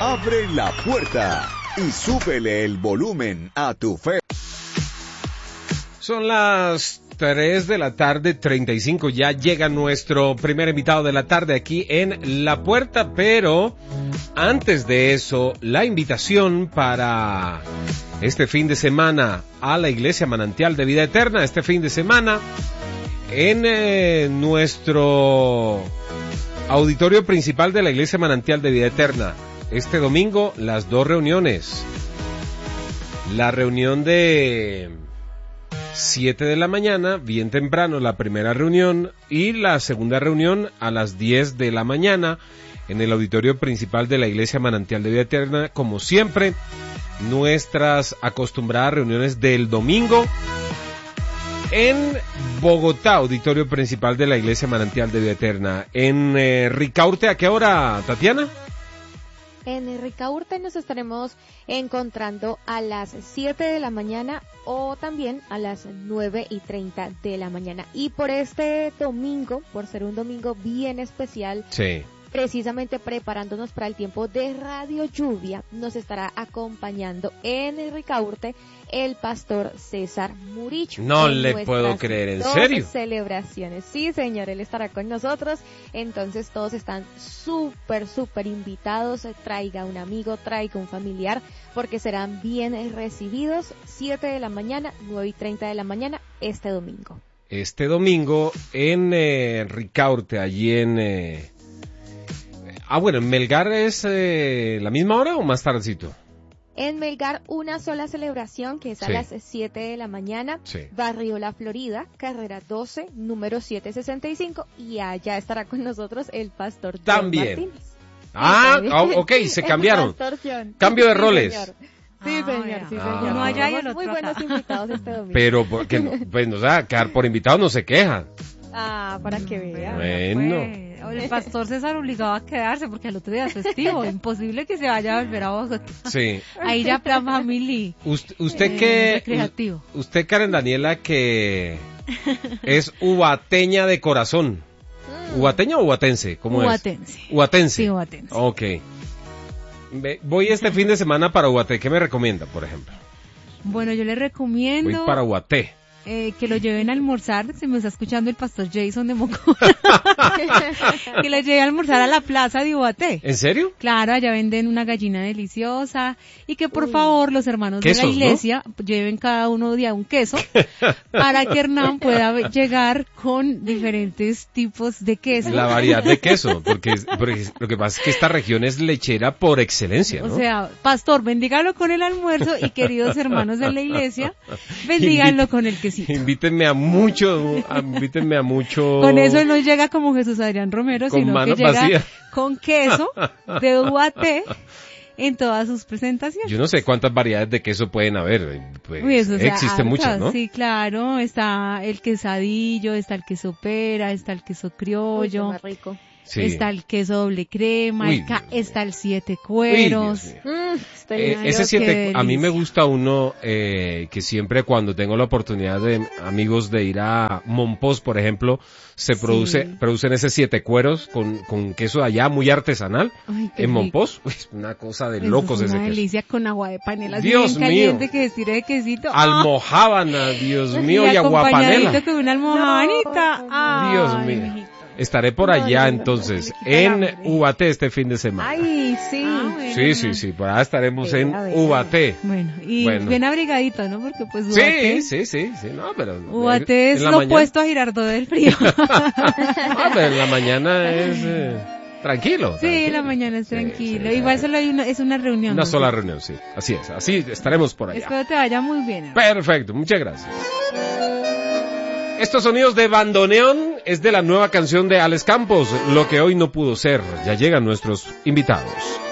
Abre la puerta y súbele el volumen a tu fe. Son las 3 de la tarde, 35. Ya llega nuestro primer invitado de la tarde aquí en La Puerta, pero antes de eso, la invitación para este fin de semana a la Iglesia Manantial de Vida Eterna. Este fin de semana en nuestro auditorio principal de la Iglesia Manantial de Vida Eterna. Este domingo, las dos reuniones. La reunión de 7 de la mañana, bien temprano, la primera reunión, y la segunda reunión a las 10 de la mañana en el auditorio principal de la Iglesia Manantial de Vida Eterna. Como siempre, nuestras acostumbradas reuniones del domingo en Bogotá, auditorio principal de la Iglesia Manantial de Vida Eterna. En Ricaurte, ¿a qué hora, Tatiana? En Ricaurte nos estaremos encontrando a las 7 de la mañana o también a las 9:30 de la mañana. Y por este domingo, por ser un domingo bien especial, sí, precisamente preparándonos para el tiempo de Radio Lluvia, nos estará acompañando en Ricaurte el pastor César Murillo. No le puedo creer, ¿en serio? Celebraciones, sí señor, él estará con nosotros, entonces todos están súper invitados, traiga un amigo, traiga un familiar, porque serán bien recibidos, 7 de la mañana, 9:30 de la mañana, este domingo. Este domingo en Ricaurte, allí en... bueno, ¿en Melgar es la misma hora o más tardecito? En Melgar, una sola celebración, que es a las 7 de la mañana, Barrio La Florida, carrera 12, número 765, y allá estará con nosotros el pastor John Martínez. Ok, se cambiaron. Cambio de roles. Señor. Sí, señor. Uno allá y el otro muy buenos invitados este domingo. Pero, porque no, pues, o sea, quedar por invitado no se queja. Para que vean. Bueno. El pastor César obligado a quedarse porque el otro día es festivo. Imposible que se vaya a volver a Bogotá. Sí. Ahí ya plan family. Usted que... Recreativo. Usted, Karen Daniela, que es ubateña de corazón. ¿Ubateña o ubatense? ¿Cómo Ubatense. es? Ubatense. Sí, ubatense. Ok. Voy este fin de semana para Ubaté. ¿Qué me recomienda, por ejemplo? Bueno, yo le recomiendo... Voy para Ubaté. Que lo lleven a almorzar, se me está escuchando el pastor Jason de Moco. Que lo lleve a almorzar a la plaza de Ubaté. ¿En serio? Claro, allá venden una gallina deliciosa y que por favor los hermanos quesos, de la iglesia, ¿no?, lleven cada uno de un queso para que Hernán pueda llegar con diferentes tipos de queso. La variedad de queso, porque lo que pasa es que esta región es lechera por excelencia, ¿no? O sea, pastor, bendígalo con el almuerzo y queridos hermanos de la iglesia, bendíganlo con el queso. Invítenme a mucho. Con eso no llega como Jesús Adrián Romero, con sino que llega vacías, con queso de Ubaté en todas sus presentaciones. Yo no sé cuántas variedades de queso pueden haber, pues. Uy, eso, o sea, existen muchas, ¿no? Sí, claro, está el quesadillo, está el queso pera, está el queso criollo. Uy, más rico. Sí. Está el queso doble crema, está el 7 cueros. Ese 7, a mí me gusta uno que siempre cuando tengo la oportunidad de amigos de ir a Monpós, por ejemplo, producen ese 7 cueros con queso de allá muy artesanal. Ay, en Monpós. Es una cosa de locos ese queso. Es una delicia con agua de panela. Dios bien mío. Caliente que estire de quesito. Almojábana, Dios mío, y aguapanela. Con una almojanita. Dios mío. Mijito. Estaré por allá entonces, en Ubaté este fin de semana. Ay, sí. Bueno. Sí, por allá estaremos en Ubaté. Bueno, bien abrigadito, ¿no? Porque pues Ubaté... Sí, no, pero... Ubaté es lo opuesto a Girardot del frío. Pero en la mañana es... tranquilo. Sí, la mañana es tranquilo. Igual solo es una reunión. Una sola reunión, sí. Así es, así estaremos por allá. Espero que te vaya muy bien. Perfecto, muchas gracias. Estos sonidos de bandoneón es de la nueva canción de Alex Campos, Lo que hoy no pudo ser. Ya llegan nuestros invitados.